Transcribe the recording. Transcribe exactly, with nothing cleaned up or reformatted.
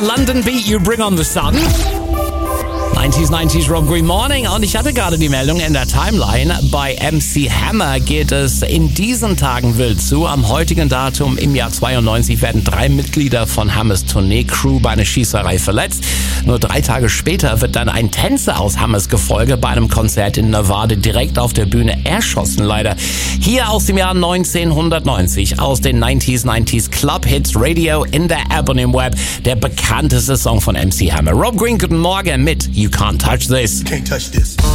London Beat, You Bring on the Sun. neunziger, neunziger Rob Green Morning. Und ich hatte gerade die Meldung in der Timeline. Bei M C Hammer geht es in diesen Tagen wild zu. Am heutigen Datum im Jahr zweiundneunzig werden drei Mitglieder von Hammers Tournee-Crew bei einer Schießerei verletzt. Nur drei Tage später wird dann ein Tänzer aus Hammers Gefolge bei einem Konzert in Nevada direkt auf der Bühne erschossen, leider. Hier aus dem Jahr neunzehnhundertneunzig, aus den neunziger, neunziger Club Hits Radio in der App und im Web, der bekannteste Song von M C Hammer. Rob Green, guten Morgen mit You Can't Touch This. You can't touch this.